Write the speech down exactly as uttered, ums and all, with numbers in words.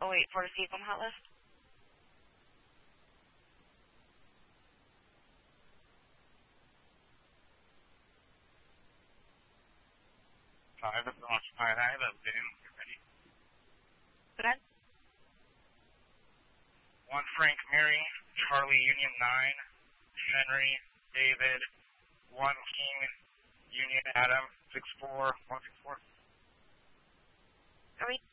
oh eight four Seafoam hot list. Five, that's occupied. I have a Zoom. You're ready. Go ahead. One Frank Mary, Charlie Union nine, Henry David, one King Union Adam six four one six four. Are we